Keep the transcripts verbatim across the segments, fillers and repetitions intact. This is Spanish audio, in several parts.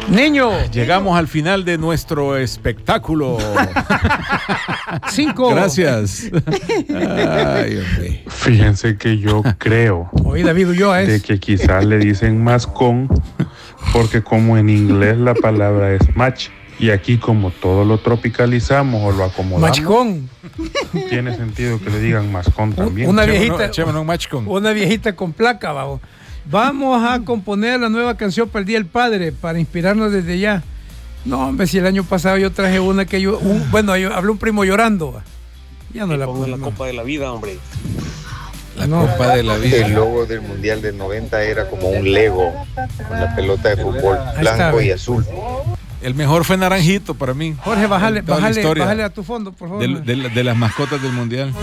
Niño. Llegamos al final de nuestro espectáculo. Cinco. Gracias. Ay, hombre. Fíjense que yo creo Oye, David Ulloa es. de que quizás le dicen mascón porque como en inglés la palabra es match y aquí como todo lo tropicalizamos o lo acomodamos, Machcón. tiene sentido que le digan mascón también. Una Echémonos- viejita, echémonos un machcón. una viejita con placa, vamos. Vamos a componer la nueva canción para el Día del Padre, para inspirarnos desde ya. No, hombre, si el año pasado yo traje una que yo, un, bueno, yo habló un primo llorando. va. Ya no la Pongan la pongo. copa de la vida, hombre. La No. copa de la vida. El logo del Mundial del noventa era como un Lego con la pelota de fútbol Ahí blanco está, y ve. azul. El mejor fue naranjito para mí. Jorge, bájale, Toda la bájale, historia bájale a tu fondo, por favor. de, de- de las mascotas del mundial.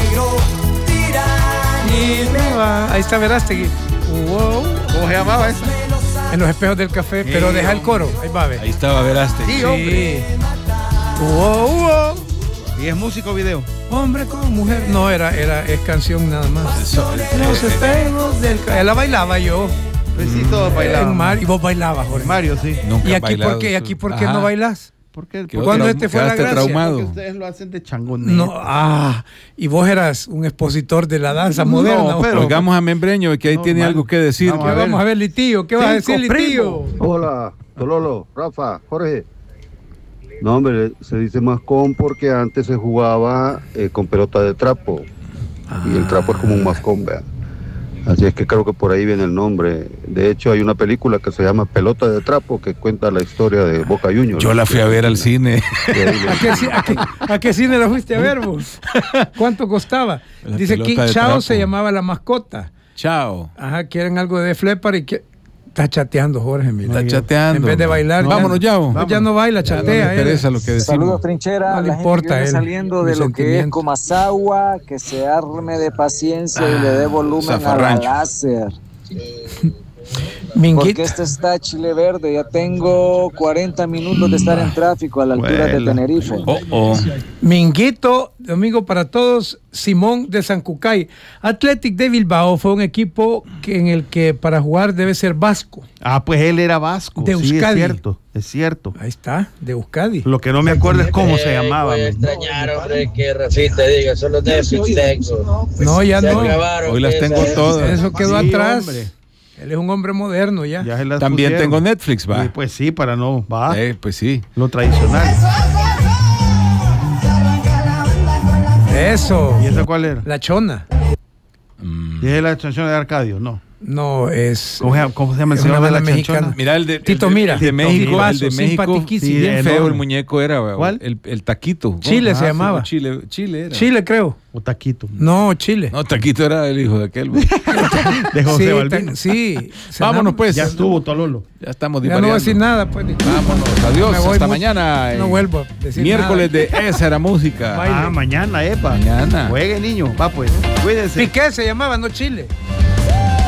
Y me va. Ahí está Verástegui. Wow. ¿Cómo se llamaba esa? En los espejos del café, Sí, pero deja el hombre. coro. Ahí va a ver. Ahí estaba Veraste. Sí, hombre. Wow, wow. ¿Y es música o video? Hombre con mujer. No, era, era, es canción nada más. Eso, eh, Los eh, espejos del café. La bailaba yo. Pues sí, todos En bailaban. Mar- y vos bailabas, Jorge. Mario, sí. nunca ¿Y he aquí bailado por qué? ¿Y eso. aquí por qué Ajá. no bailas? ¿Por qué? Quedó ¿Cuándo trau- este fue la quedaste gracia? traumado. Porque ustedes lo hacen de changoneta. No, ah, y vos eras un expositor de la danza No, moderna. vos. pero- Oigamos a Membreño, que ahí No, tiene mal. algo que decir. Vamos ¿Qué a ver. vamos a ver, Litillo? ¿Qué vas a Cinco, decir, Litillo? primo. Hola, Tololo, Rafa, Jorge. No, hombre, se dice mascón porque antes se jugaba eh, con pelota de trapo. Y el trapo es como un mascón, vea. Así es que creo que por ahí viene el nombre. De hecho, hay una película que se llama Pelota de Trapo que cuenta la historia de Boca Juniors. Yo la fui a ver al cine. De ahí le- ¿A qué, ci- a qué- a qué cine la fuiste a ver vos? ¿Cuánto costaba? La Dice que pelota de Chao trapo. se llamaba la mascota. Chao. Ajá, quieren algo de Flepar y que... Está chateando, Jorge, mira. Está chateando. En vez de bailar. ya- Vámonos, Yao. No, ya no baila, Ya no chatea. me él. interesa lo que decimos. Saludos, Trinchera. No le la gente importa que viene él, saliendo de mis lo que es sentimientos. Comasagua, que se arme de paciencia y le dé volumen a la Zafarrancho. láser. Minguito. Porque este está Chile Verde. Ya tengo cuarenta minutos de estar en tráfico a la altura de Huela. Tenerife. Oh, oh. Minguito, domingo para todos, Simón de San Cucay. Athletic de Bilbao fue un equipo que, en el que para jugar debe ser vasco. Ah, pues él era vasco. De Sí, es Euskadi. cierto, es cierto. Ahí está, de Euskadi. Lo que no me acuerdo es cómo se llamaba. Voy a men. extrañar, hombre, que Rafita diga, solo Netflix tengo. No, ya Se no. acabaron, Hoy las que tengo esa- todas. Eso quedó Sí, atrás. hombre. Él es un hombre moderno ya. Ya se las También pusieron. tengo Netflix, va. Sí, pues sí, para no, va. Eh, pues sí. Lo tradicional. Eso. ¿Y esa cuál era? La chona. ¿Y es la canción de Arcadio? No. No, es. ¿Cómo se, cómo se llama el Es señor una de la banda chanchona? mexicana. Mira el de, Tito el de, Mira. el de Tito México, Mira. el de México. Simpaticísimo. Sí, Bien feo enorme. el muñeco era, güey. ¿Cuál? El, el taquito. Chile se Ah, llamaba. sí, Chile, Chile era. Chile, creo. O Taquito. No, Chile. No, taquito era el hijo de aquel. güey. De José sí, Balbino. ta- sí. se Vámonos llama- pues. Ya estuvo, Tololo. Ya estamos Ya no voy a decir divariando. nada, pues. Vámonos, adiós, Me voy hasta mu- mañana. No vuelvo a decir Miércoles nada. de Esa Era Música. Baile. Ah, mañana, epa. Mañana. Juegue, niño. Va, pues. Cuídense. Piqué se llamaba, no Chile.